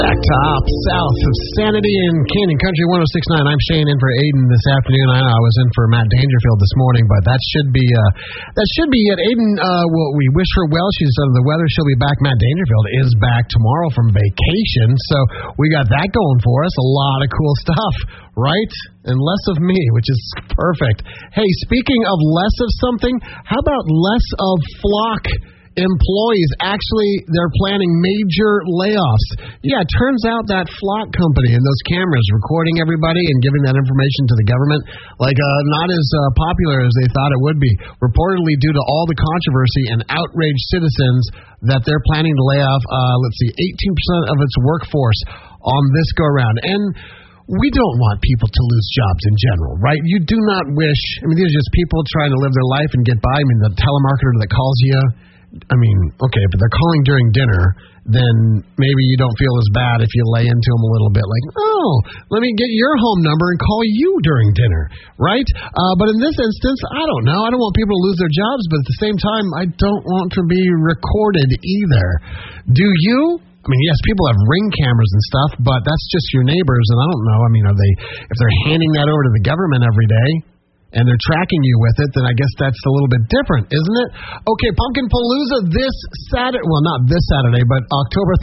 Back top south of Sanity in Canyon Country 106.9. I'm Shane in for Aiden this afternoon. I know I was in for Matt Dangerfield this morning, but that should be it. Aiden, well, we wish her well. She's under the weather. She'll be back. Matt Dangerfield is back tomorrow from vacation, so we got that going for us. A lot of cool stuff, right? And less of me, which is perfect. Hey, speaking of less of something, how about less of Flock employees? Actually, they're planning major layoffs. Yeah, it turns out that Flock company and those cameras recording everybody and giving that information to the government, not as popular as they thought it would be. Reportedly, due to all the controversy and outraged citizens, that they're planning to lay off, 18% of its workforce on this go-around. And we don't want people to lose jobs in general, right? You do not wish, these are just people trying to live their life and get by. The telemarketer that calls you, okay, but they're calling during dinner, then maybe you don't feel as bad if you lay into them a little bit, let me get your home number and call you during dinner, right? But in this instance, I don't know. I don't want people to lose their jobs, but at the same time, I don't want to be recorded either. Do you? Yes, people have Ring cameras and stuff, but that's just your neighbors, and I don't know. If they're handing that over to the government every day, and they're tracking you with it, then I guess that's a little bit different, isn't it? Okay, Pumpkin Palooza this Saturday. Well, not this Saturday, but October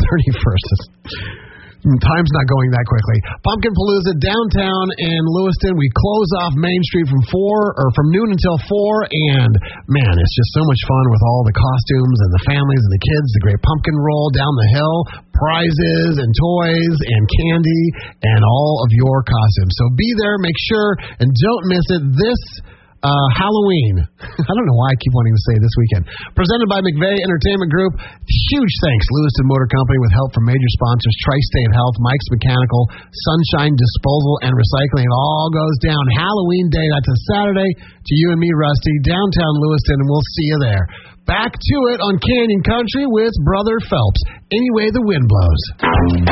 31st. Time's not going that quickly. Pumpkin Palooza downtown in Lewiston. We close off Main Street from noon until 4, and man, it's just so much fun with all the costumes and the families and the kids, the great pumpkin roll down the hill, prizes and toys and candy and all of your costumes. So be there, make sure, and don't miss it this Halloween. I don't know why I keep wanting to say this weekend. Presented by McVeigh Entertainment Group. Huge thanks, Lewiston Motor Company, with help from major sponsors, Tri-State Health, Mike's Mechanical, Sunshine Disposal and Recycling. It all goes down Halloween Day. That's a Saturday. To you and me, Rusty, downtown Lewiston, and we'll see you there. Back to it on Canyon Country with Brother Phelps. Any way the wind blows.